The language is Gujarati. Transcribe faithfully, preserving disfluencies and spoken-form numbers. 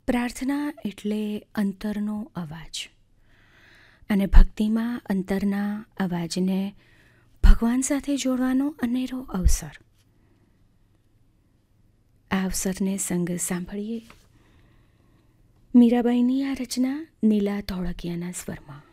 પ્રાર્થના એટલે અંતરનો અવાજ, અને ભક્તિમાં અંતરના અવાજને ભગવાન સાથે જોડવાનો અનેરો અવસર. આ અવસરને સંગ સાંભળીએ મીરાબાઈની આ રચના નીલા ધોળકિયાના સ્વરમાં.